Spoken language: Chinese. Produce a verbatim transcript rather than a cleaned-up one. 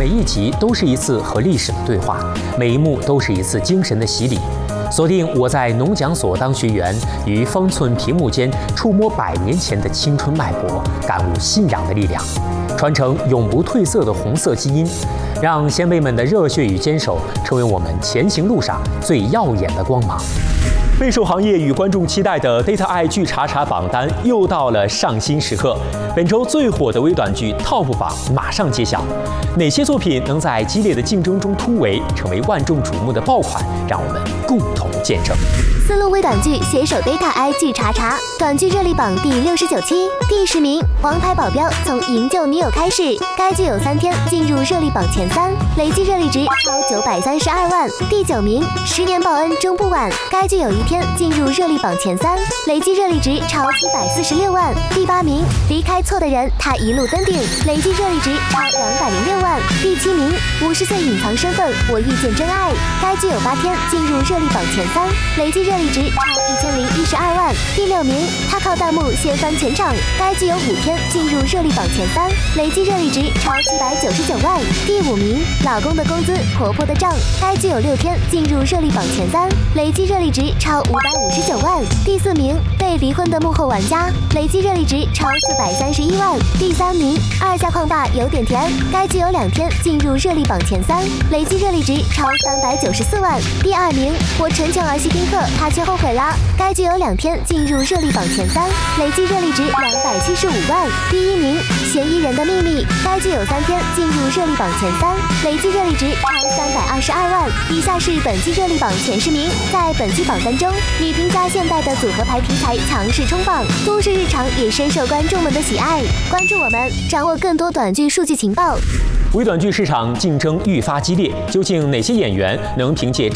每一集都是一次和历史的对话，每一幕都是一次精神的洗礼。锁定我在农讲所当学员，于方寸屏幕间触摸百年前的青春脉搏，感悟信仰的力量，传承永不褪色的红色基因，让先辈们的热血与坚守成为我们前行路上最耀眼的光芒。备受行业与观众期待的 Data I 剧查查榜单又到了上新时刻，本周最火的微短剧 Top 榜马上揭晓，哪些作品能在激烈的竞争中突围，成为万众瞩目的爆款，让我们共同见证。 丝路微短剧携手 Data I 剧查查，短剧热力榜第六十九期，第十名《王牌保镖从营救女友开始》，该剧有三天进入热力榜前三，累计热力值超九百三十二万。第九名《十年报恩终不晚》，该剧有一天进入热力榜前三，累计热力值超七百四十六万。第八名《离开错的人，他一路登顶》，累计热力值超两百零六万。第七名《五十岁隐藏身份，我遇见真爱》，该剧有八天进入热力榜前三，累计热力值超一千零一十二万。第六名，他靠弹幕掀翻全场，该剧有五天进入热力榜前三，累计热力值超七百九十九万。第五名，老公的工资，婆婆的账，该剧有六天进入热力榜前三，累计热力值超五百五十九万。第四名，被离婚的幕后玩家，累计热力值超四百三十一万。第三名，二下矿霸有点甜，该剧有两天进入热力榜前三，累计热力值超三百九十四万。第二名，我陈乔儿戏宾客，他却后悔啦，该剧有两天进入热力榜前三，累计热力值两百七十五万。第一名，嫌疑人的秘密，该剧有三天进入热力榜前三，累计热力值超三百二十二万。以下是本期热力榜前十名，在本期榜单中，女频加现代的组合牌题材强势冲榜，都市日常也深受观众们的喜爱。关注我们，掌握更多短剧数据情报。 微短剧市场竞争愈发激烈，究竟哪些演员能凭借